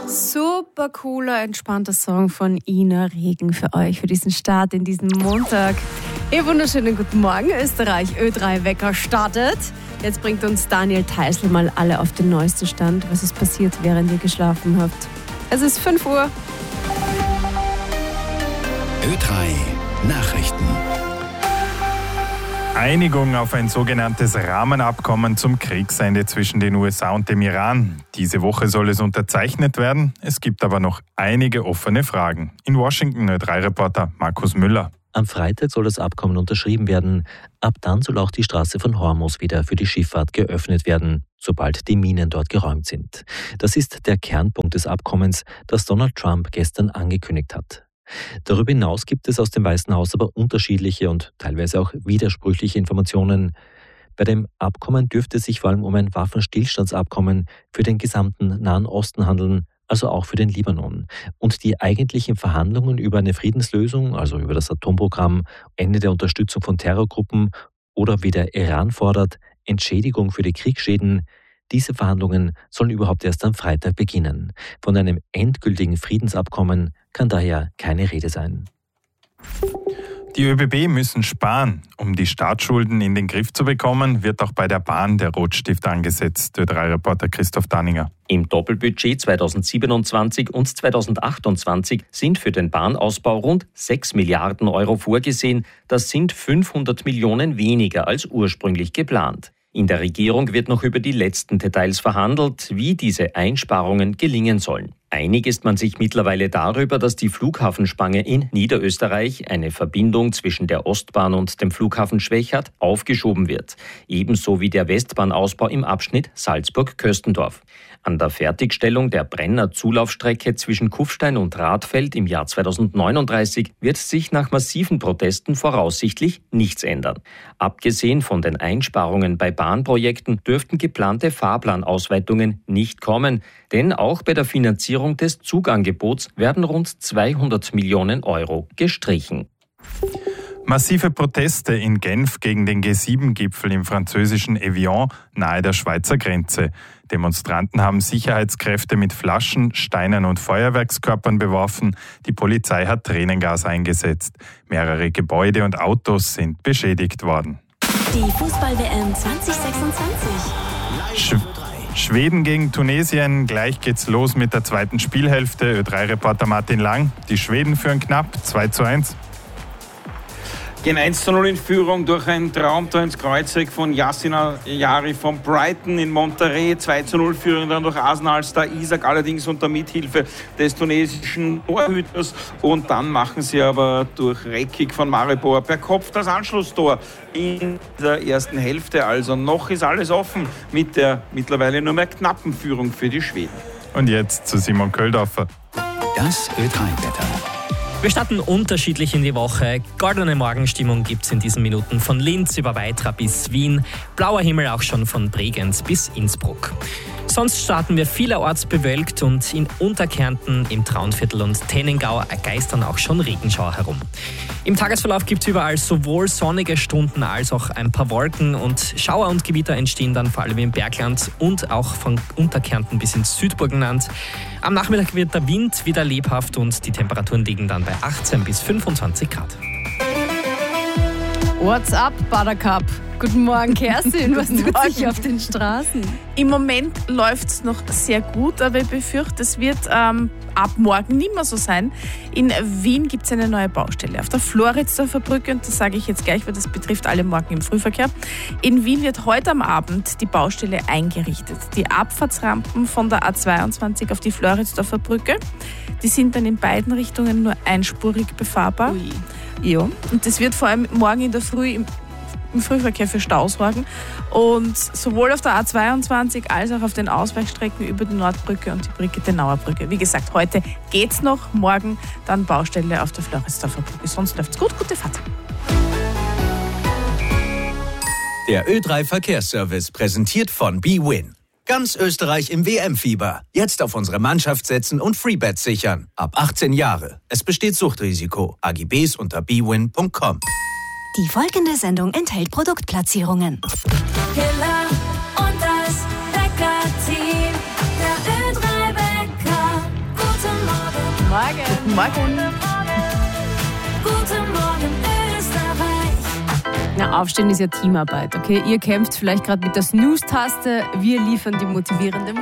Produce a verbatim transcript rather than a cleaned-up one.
Super cooler, entspannter Song von Ina Regen für euch, für diesen Start in diesen Montag. Ihr wunderschönen guten Morgen, Österreich. Ö drei Wecker startet. Jetzt bringt uns Daniel Theißl mal alle auf den neuesten Stand, was ist passiert, während ihr geschlafen habt. Es ist fünf Uhr. Ö drei Nachrichten. Einigung auf ein sogenanntes Rahmenabkommen zum Kriegsende zwischen den U S A und dem Iran. Diese Woche soll es unterzeichnet werden. Es gibt aber noch einige offene Fragen. In Washington Ö drei Reporter Markus Müller. Am Freitag soll das Abkommen unterschrieben werden. Ab dann soll auch die Straße von Hormuz wieder für die Schifffahrt geöffnet werden, sobald die Minen dort geräumt sind. Das ist der Kernpunkt des Abkommens, das Donald Trump gestern angekündigt hat. Darüber hinaus gibt es aus dem Weißen Haus aber unterschiedliche und teilweise auch widersprüchliche Informationen. Bei dem Abkommen dürfte es sich vor allem um ein Waffenstillstandsabkommen für den gesamten Nahen Osten handeln, also auch für den Libanon. Und die eigentlichen Verhandlungen über eine Friedenslösung, also über das Atomprogramm, Ende der Unterstützung von Terrorgruppen oder wie der Iran fordert, Entschädigung für die Kriegsschäden, diese Verhandlungen sollen überhaupt erst am Freitag beginnen. Von einem endgültigen Friedensabkommen kann daher keine Rede sein. Die ÖBB müssen sparen. Um die Staatsschulden in den Griff zu bekommen, wird auch bei der Bahn der Rotstift angesetzt. Ö drei Reporter Christoph Danninger. Im Doppelbudget zweitausendsiebenundzwanzig und zweitausendachtundzwanzig sind für den Bahnausbau rund sechs Milliarden Euro vorgesehen. Das sind fünfhundert Millionen weniger als ursprünglich geplant. In der Regierung wird noch über die letzten Details verhandelt, wie diese Einsparungen gelingen sollen. Einig ist man sich mittlerweile darüber, dass die Flughafenspange in Niederösterreich, eine Verbindung zwischen der Ostbahn und dem Flughafen Schwechat, aufgeschoben wird. Ebenso wie der Westbahnausbau im Abschnitt Salzburg-Köstendorf. An der Fertigstellung der Brenner Zulaufstrecke zwischen Kufstein und Radfeld im Jahr zweitausendneununddreißig wird sich nach massiven Protesten voraussichtlich nichts ändern. Abgesehen von den Einsparungen bei Bahnprojekten dürften geplante Fahrplanausweitungen nicht kommen, denn auch bei der Finanzierung des Zugangebots werden rund zweihundert Millionen Euro gestrichen. Massive Proteste in Genf gegen den G sieben Gipfel im französischen Evian nahe der Schweizer Grenze. Demonstranten haben Sicherheitskräfte mit Flaschen, Steinen und Feuerwerkskörpern beworfen. Die Polizei hat Tränengas eingesetzt. Mehrere Gebäude und Autos sind beschädigt worden. Die Fußball-W M zwanzig sechsundzwanzig. Sch- Schweden gegen Tunesien. Gleich geht's los mit der zweiten Spielhälfte. Ö drei Reporter Martin Lang. Die Schweden führen knapp zwei zu eins. Gehen eins zu null in Führung durch ein Traumtor ins Kreuzeck von Yassin Al-Jari von Brighton in Monterrey. zwei zu null führen dann durch Arsenal-Star Isak, allerdings unter Mithilfe des tunesischen Torhüters. Und dann machen sie aber durch Rekik von Maribor per Kopf das Anschlusstor in der ersten Hälfte. Also noch ist alles offen mit der mittlerweile nur mehr knappen Führung für die Schweden. Und jetzt zu Simon Köldorfer. Das Ö drei Wetter. Wir starten unterschiedlich in die Woche. Goldene Morgenstimmung gibt's in diesen Minuten von Linz über Weitra bis Wien. Blauer Himmel auch schon von Bregenz bis Innsbruck. Sonst starten wir vielerorts bewölkt und in Unterkärnten, im Traunviertel und Tennengau geistern auch schon Regenschauer herum. Im Tagesverlauf gibt es überall sowohl sonnige Stunden als auch ein paar Wolken und Schauer und Gewitter entstehen dann vor allem im Bergland und auch von Unterkärnten bis ins Südburgenland. Am Nachmittag wird der Wind wieder lebhaft und die Temperaturen liegen dann bei achtzehn bis fünfundzwanzig Grad. What's up, Buttercup? Guten Morgen, Kerstin. Was tut sich auf den Straßen? Im Moment läuft es noch sehr gut, aber ich befürchte, es wird ähm, ab morgen nicht mehr so sein. In Wien gibt es eine neue Baustelle auf der Floridsdorfer Brücke und das sage ich jetzt gleich, weil das betrifft alle morgen im Frühverkehr. In Wien wird heute am Abend die Baustelle eingerichtet. Die Abfahrtsrampen von der A zweiundzwanzig auf die Floridsdorfer Brücke, die sind dann in beiden Richtungen nur einspurig befahrbar. Ui. Ja, und das wird vor allem morgen in der Früh im im Frühverkehr für Stau sorgen. Und sowohl auf der A zweiundzwanzig als auch auf den Ausweichstrecken über die Nordbrücke und die Brigittenauer Brücke. Wie gesagt, heute geht's noch, morgen dann Baustelle auf der Floridsdorfer Brücke. Sonst läuft's gut, gute Fahrt. Der Ö drei Verkehrsservice präsentiert von bwin. Ganz Österreich im W M-Fieber. Jetzt auf unsere Mannschaft setzen und Freebets sichern. Ab achtzehn Jahre. Es besteht Suchtrisiko. A G Bs unter b win punkt com. Die folgende Sendung enthält Produktplatzierungen. Killer und das Wecker-Team, der Ö drei Wecker. Morgen. Guten Morgen. Guten Morgen Österreich. Na, Aufstehen ist ja Teamarbeit, okay? Ihr kämpft vielleicht gerade mit der Snooze-Taste, wir liefern die motivierende Musik.